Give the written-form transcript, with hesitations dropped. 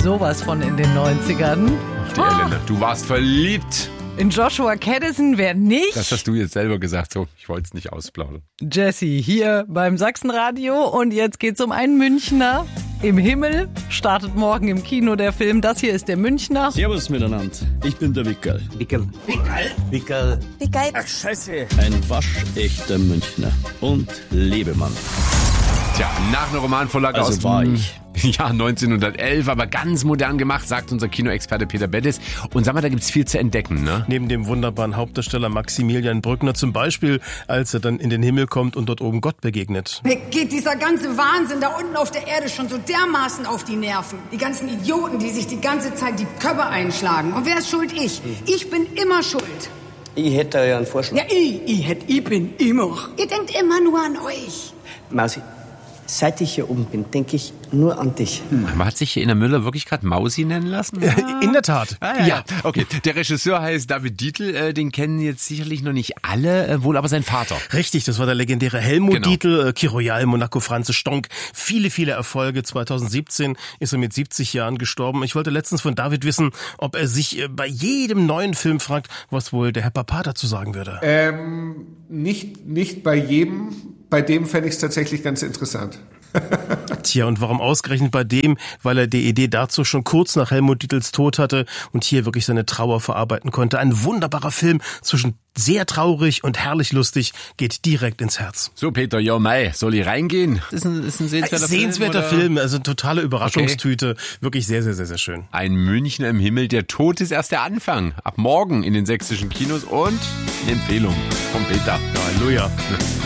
sowas von in den 90ern. Die Elena, du warst verliebt. In Joshua Caddison, wer nicht? Das hast du jetzt selber gesagt, so. Ich wollte es nicht ausplaudern. Jesse hier beim Sachsenradio und jetzt geht's um einen Münchner. Im Himmel startet morgen im Kino der Film. Das hier ist der Münchner. Servus miteinander, ich bin der Wickerl. Wickerl. Ach scheiße. Ein waschechter Münchner und Lebemann. Tja, nach einer Romanvorlage Also aus war dem ich. Jahr 1911, aber ganz modern gemacht, sagt unser Kinoexperte Peter Bettis. Und sag mal, da gibt's viel zu entdecken, ne? Neben dem wunderbaren Hauptdarsteller Maximilian Brückner zum Beispiel, als er dann in den Himmel kommt und dort oben Gott begegnet. Mir geht dieser ganze Wahnsinn da unten auf der Erde schon so dermaßen auf die Nerven. Die ganzen Idioten, die sich die ganze Zeit die Köpfe einschlagen. Und wer ist schuld? Ich. Ich bin immer schuld. Ich hätte ja einen Vorschlag. Ja, ich bin immer. Ihr denkt immer nur an euch. Mausi, seit ich hier oben bin, denke ich nur an dich. Man hat sich hier in der Müller wirklich gerade Mausi nennen lassen? In der Tat. Ja. Okay, der Regisseur heißt David Dietl, den kennen jetzt sicherlich noch nicht alle, wohl aber sein Vater. Richtig, das war der legendäre Helmut Genau. Dietl, Key Royal, Monaco, Franze Stonk. Viele, viele Erfolge. 2017 ist er mit 70 Jahren gestorben. Ich wollte letztens von David wissen, ob er sich bei jedem neuen Film fragt, was wohl der Herr Papa dazu sagen würde. Nicht bei jedem. Bei dem fände ich es tatsächlich ganz interessant. Tja, und warum ausgerechnet bei dem? Weil er die Idee dazu schon kurz nach Helmut Dietls Tod hatte und hier wirklich seine Trauer verarbeiten konnte. Ein wunderbarer Film zwischen sehr traurig und herrlich lustig, geht direkt ins Herz. So, Peter, ja, Mai, soll ich reingehen? Ist ein Sehenswerter Film, also totale Überraschungstüte. Wirklich sehr, sehr, sehr, sehr schön. Ein Münchner im Himmel, der Tod ist erst der Anfang. Ab morgen in den sächsischen Kinos und eine Empfehlung von Peter. Halleluja.